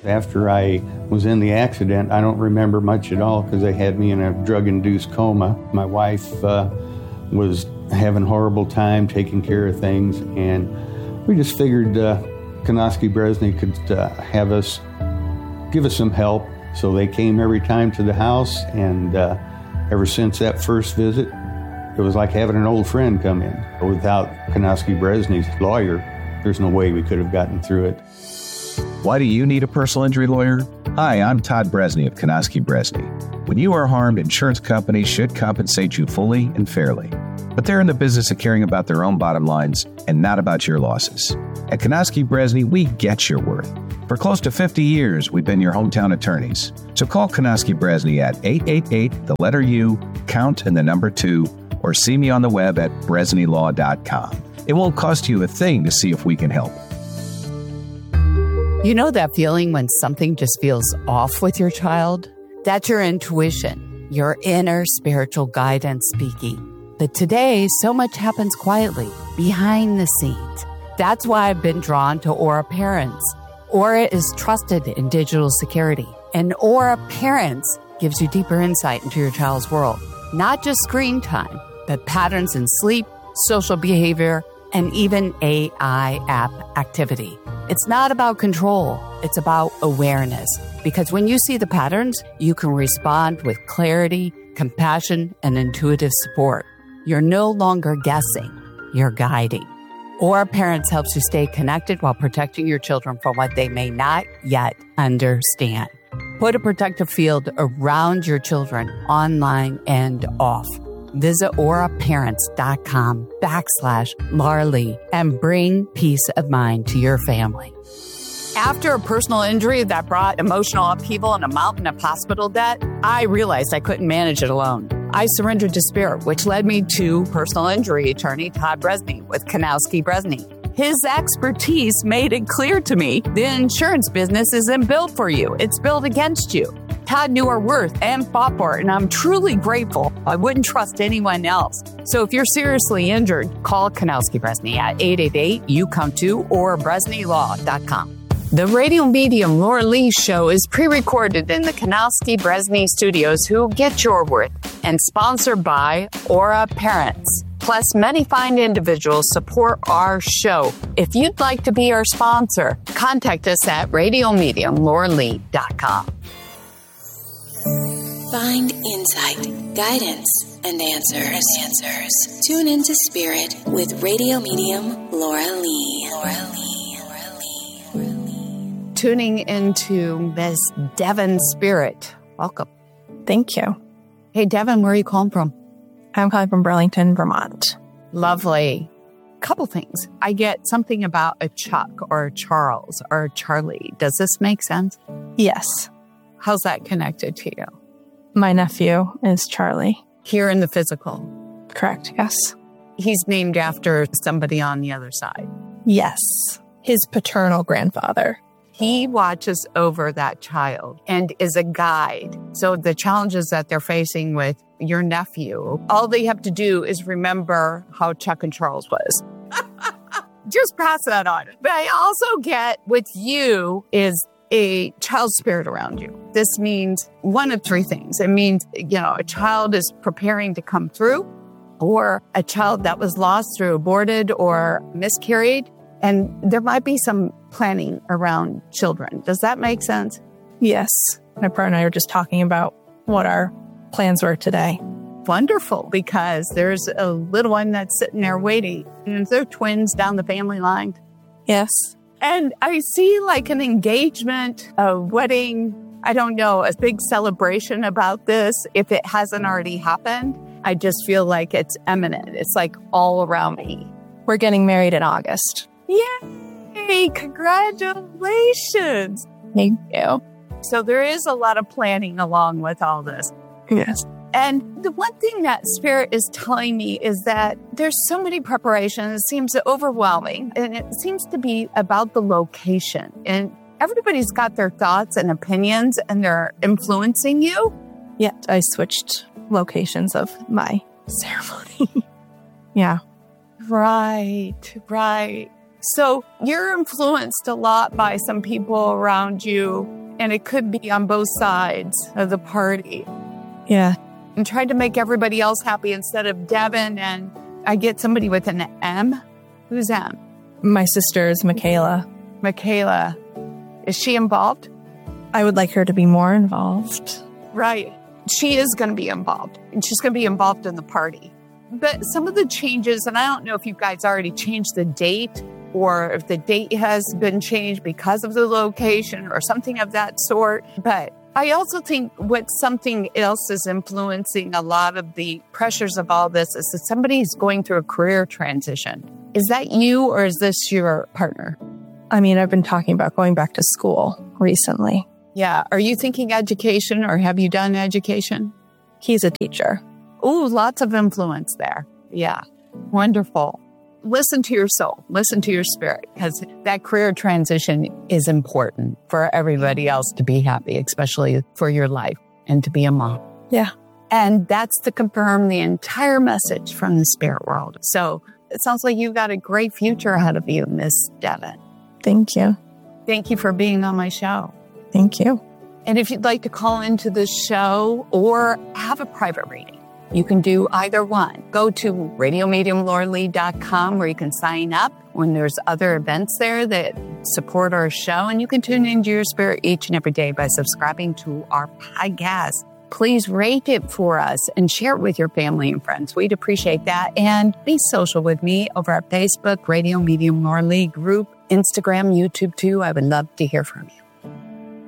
After I was in the accident, I don't remember much at all because they had me in a drug-induced coma. My wife was having a horrible time taking care of things, and we just figured Konosky Bresney could give us some help. So they came every time to the house, and ever since that first visit, it was like having an old friend come in. Without Konosky Bresney's lawyer, there's no way we could have gotten through it. Why do you need a personal injury lawyer? Hi, I'm Todd Bresney of Konosky Bresney. When you are harmed, insurance companies should compensate you fully and fairly. But they're in the business of caring about their own bottom lines and not about your losses. At Konosky Bresney, we get your worth. For close to 50 years, we've been your hometown attorneys. So call Konosky Bresney at 888, the letter U, count and the number 2, or see me on the web at bresneylaw.com. It won't cost you a thing to see if we can help. You know that feeling when something just feels off with your child? That's your intuition, your inner spiritual guidance speaking. But today, so much happens quietly, behind the scenes. That's why I've been drawn to Aura Parents. Aura is trusted in digital security, and Aura Parents gives you deeper insight into your child's world. Not just screen time, but patterns in sleep, social behavior, and even AI app activity. It's not about control, it's about awareness. Because when you see the patterns, you can respond with clarity, compassion, and intuitive support. You're no longer guessing, you're guiding. Aura Parents helps you stay connected while protecting your children from what they may not yet understand. Put a protective field around your children, online and off. Visit auraparents.com/Laura and bring peace of mind to your family. After a personal injury that brought emotional upheaval and a mountain of hospital debt, I realized I couldn't manage it alone. I surrendered to spirit, which led me to personal injury attorney Todd Bresney with Konosky Bresney. His expertise made it clear to me the insurance business isn't built for you. It's built against you. Todd knew our worth and fought for it, and I'm truly grateful. I wouldn't trust anyone else. So if you're seriously injured, call Konosky Bresney at 888-YOU-COME-TO or BresneyLaw.com. The radio medium Laura Lee show is pre-recorded in the Konosky Bresney studios, who get your worth, and sponsored by Aura Parents. Plus, many fine individuals support our show. If you'd like to be our sponsor, contact us at radiomediumlauralee.com. Find insight, guidance, and answers. Tune into Spirit with radio medium Laura Lee. Tuning into Miss Devin Spirit. Welcome. Thank you. Hey, Devin, where are you calling from? I'm calling from Burlington, Vermont. Lovely. Couple things. I get something about a Chuck or a Charles or a Charlie. Does this make sense? Yes. How's that connected to you? My nephew is Charlie. Here in the physical? Correct, yes. He's named after somebody on the other side? Yes. His paternal grandfather. He watches over that child and is a guide. So the challenges that they're facing with your nephew, all they have to do is remember how Chuck and Charles was. Just pass that on. But I also get with you is a child spirit around you. This means one of three things. It means, a child is preparing to come through, or a child that was lost through aborted or miscarried. And there might be some planning around children. Does that make sense? Yes. My partner and I were just talking about what our plans were today. Wonderful, because there's a little one that's sitting there waiting. And they're twins down the family line. Yes. And I see like an engagement, a wedding, I don't know, a big celebration about this. If it hasn't already happened, I just feel like it's imminent. It's like all around me. We're getting married in August. Yay! Congratulations! Thank you. So there is a lot of planning along with all this. Yes. And the one thing that Spirit is telling me is that there's so many preparations. It seems overwhelming. And it seems to be about the location. And everybody's got their thoughts and opinions, and they're influencing you. Yeah, I switched locations of my ceremony. Yeah. Right. So you're influenced a lot by some people around you, and it could be on both sides of the party. Yeah. And tried to make everybody else happy instead of Devin. And I get somebody with an M. Who's M? My sister is Michaela. Michaela. Is she involved? I would like her to be more involved. Right. She is going to be involved, and she's going to be involved in the party. But some of the changes, and I don't know if you guys already changed the date or if the date has been changed because of the location or something of that sort. But I also think what something else is influencing a lot of the pressures of all this is that somebody's going through a career transition. Is that you, or is this your partner? I mean, I've been talking about going back to school recently. Yeah. Are you thinking education, or have you done education? He's a teacher. Ooh, lots of influence there. Yeah. Wonderful. Listen to your soul. Listen to your spirit, because that career transition is important for everybody else to be happy, especially for your life and to be a mom. Yeah. And that's to confirm the entire message from the spirit world. So it sounds like you've got a great future ahead of you, Miss Devin. Thank you. Thank you for being on my show. Thank you. And if you'd like to call into the show or have a private reading, you can do either one. Go to radiomediumlauralee.com where you can sign up when there's other events there that support our show. And you can tune into your spirit each and every day by subscribing to our podcast. Please rate it for us and share it with your family and friends. We'd appreciate that. And be social with me over at Facebook, Radio Medium Laura Lee group, Instagram, YouTube too. I would love to hear from you.